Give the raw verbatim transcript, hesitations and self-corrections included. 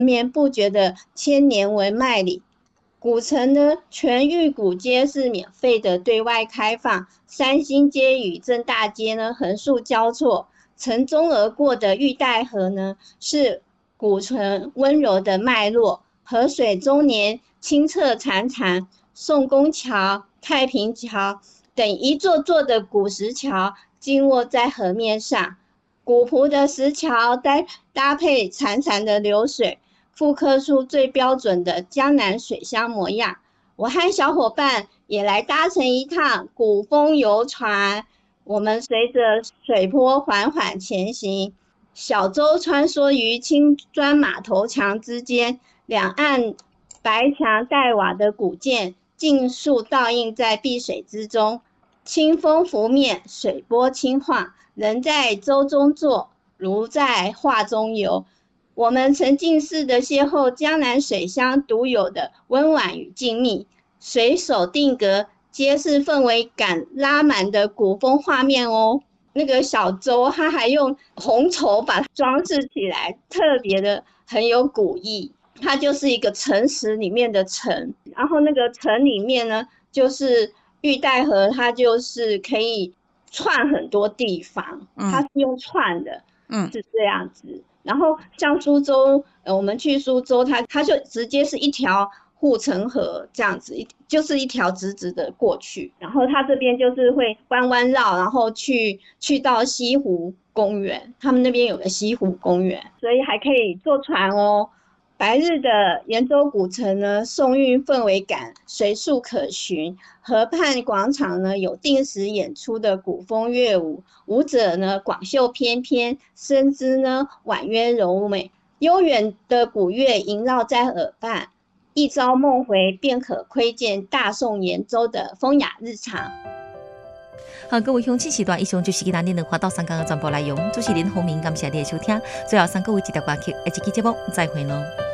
绵不绝的千年文脉里。古城呢，全域古街是免费的对外开放，三星街与正大街呢横竖交错，城中而过的玉带河呢是古城温柔的脉络，河水终年清澈潺潺。宋公桥、太平桥等一座座的古石桥经卧在河面上，古朴的石桥搭搭配潺潺的流水，复刻出最标准的江南水乡模样。我和小伙伴也来搭乘一趟古风游船，我们随着水波缓缓前行，小舟穿梭于青砖马头墙之间，两岸白墙黛瓦的古建尽数倒映在碧水之中，清风拂面，水波轻晃，人在舟中坐，如在画中游。我们沉浸式的邂逅江南水乡独有的温婉与静谧，随手定格，皆是氛围感拉满的古风画面哦。那个小舟它还用红绸把它装饰起来，特别的很有古意。它就是一个城池里面的城，然后那个城里面呢，就是玉带河，它就是可以串很多地方，它是用串的， 嗯， 是这样子。然后像苏州，呃，我们去苏州，它它就直接是一条护城河这样子，就是一条直直的过去。然后它这边就是会弯弯绕，然后去去到西湖公园，他们那边有个西湖公园，所以还可以坐船哦。白日的延州古城呢，宋韵氛围感随处可寻。河畔广场呢，有定时演出的古风乐舞，舞者呢广袖翩翩，身姿呢婉约柔美，悠远的古乐萦绕在耳畔，一朝梦回，便可窥见大宋延州的风雅日常。 好，各位乡亲时段，以上就是今仔日两花到三港的全部内容。主持人洪明，感谢你的收听。最后，三各位记得关注下一期节目，再会咯。